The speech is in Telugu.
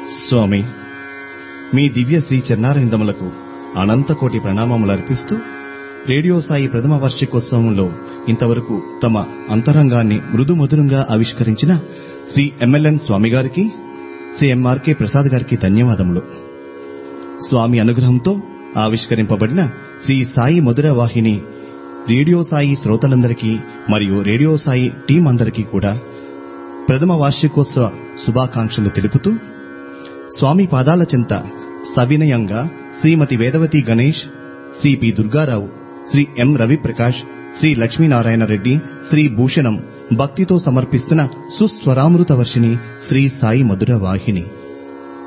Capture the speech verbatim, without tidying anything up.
స్వామి, మీ దివ్య శ్రీ చరణారవిందములకు అనంతకోటి ప్రణామములు అర్పిస్తూ రేడియో సాయి ప్రథమ వార్షికోత్సవంలో ఇంతవరకు తమ అంతరంగాన్ని మృదుమధురంగా ఆవిష్కరించిన శ్రీ ఎంఎల్ఎన్ స్వామి గారికి, శ్రీ ఎంఆర్కే ప్రసాద్ గారికి ధన్యవాదములు. స్వామి అనుగ్రహంతో ఆవిష్కరింపబడిన శ్రీ సాయి మధుర వాహిని రేడియో సాయి శ్రోతలందరికీ మరియు రేడియో సాయి టీం అందరికీ కూడా ప్రథమ వార్షికోత్సవ శుభాకాంక్షలు తెలుపుతూ స్వామి పాదాల చెంత సవినయంగా శ్రీమతి వేదవతి గణేష్, శ్రీ పి దుర్గారావు, శ్రీ ఎం రవిప్రకాష్, శ్రీ లక్ష్మీనారాయణ రెడ్డి, శ్రీ భూషణం భక్తితో సమర్పిస్తున్న సుస్వరామృత వర్షిణి శ్రీ సాయి మధుర వాహిని.